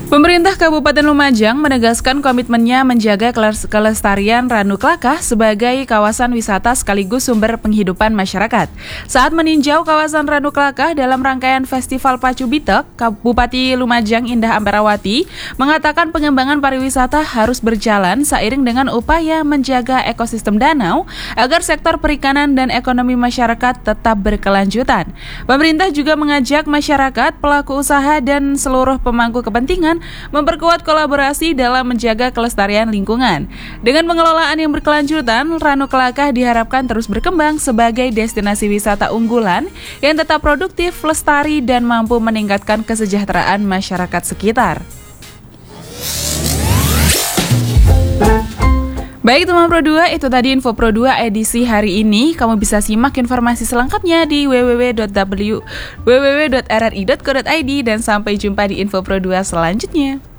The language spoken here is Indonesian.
Pemerintah Kabupaten Lumajang menegaskan komitmennya menjaga kelestarian Ranu Klakah sebagai kawasan wisata sekaligus sumber penghidupan masyarakat. Saat meninjau kawasan Ranu Klakah dalam rangkaian Festival Pacu Bitek, Bupati Lumajang Indah Amperawati mengatakan pengembangan pariwisata harus berjalan seiring dengan upaya menjaga ekosistem danau agar sektor perikanan dan ekonomi masyarakat tetap berkelanjutan. Pemerintah juga mengajak masyarakat, pelaku usaha, dan seluruh pemangku kepentingan memperkuat kolaborasi dalam menjaga kelestarian lingkungan. Dengan pengelolaan yang berkelanjutan, Ranu Klakah diharapkan terus berkembang sebagai destinasi wisata unggulan yang tetap produktif, lestari, dan mampu meningkatkan kesejahteraan masyarakat sekitar. Baik teman Pro 2, itu tadi info Pro 2 edisi hari ini. Kamu bisa simak informasi selengkapnya di www.rri.co.id dan sampai jumpa di info Pro 2 selanjutnya.